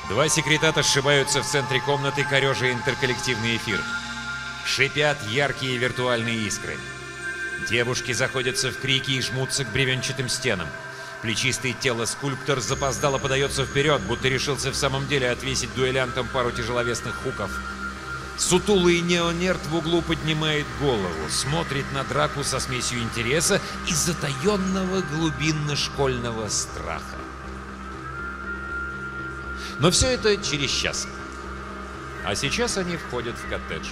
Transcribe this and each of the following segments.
Два секретата сшибаются в центре комнаты, корежа интерколлективный эфир. Шипят яркие виртуальные искры. Девушки заходятся в крики и жмутся к бревенчатым стенам. Плечистый тело-скульптор запоздало подается вперед, будто решился в самом деле отвесить дуэлянтам пару тяжеловесных хуков. Сутулый неонерд в углу поднимает голову, смотрит на драку со смесью интереса и затаенного глубинно-школьного страха. Но все это через час. А сейчас они входят в коттедж.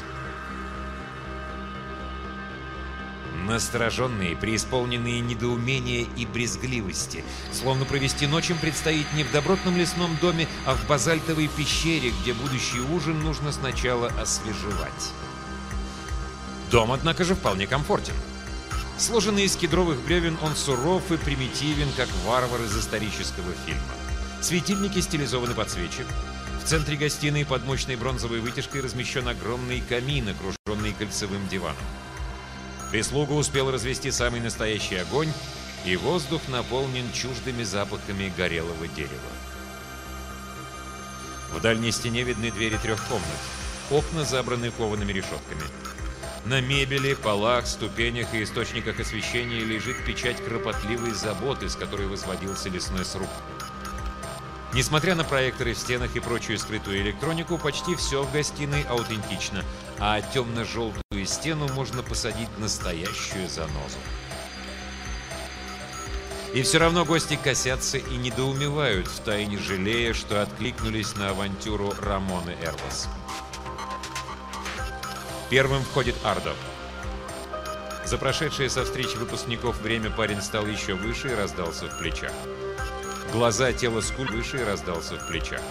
Настороженные, преисполненные недоумения и брезгливости. Словно провести ночь им предстоит не в добротном лесном доме, а в базальтовой пещере, где будущий ужин нужно сначала освежевать. Дом, однако же, вполне комфортен. Сложенный из кедровых бревен, он суров и примитивен, как варвар из исторического фильма. Светильники стилизованы под свечи. В центре гостиной под мощной бронзовой вытяжкой размещен огромный камин, окруженный кольцевым диваном. Прислуга успела развести самый настоящий огонь, и воздух наполнен чуждыми запахами горелого дерева. В дальней стене видны двери 3 комнат. Окна забраны коваными решетками. На мебели, полах, ступенях и источниках освещения лежит печать кропотливой заботы, с которой возводился лесной сруб. Несмотря на проекторы в стенах и прочую скрытую электронику, почти все в гостиной аутентично, а темно-желтую стену можно посадить настоящую занозу. И все равно гости косятся и недоумевают, втайне жалея, что откликнулись на авантюру Рамоны Эрвас. Первым входит Ардо. За прошедшее со встречи выпускников время парень стал еще выше и раздался в плечах. Глаза тела скуль выше и раздался в плечах.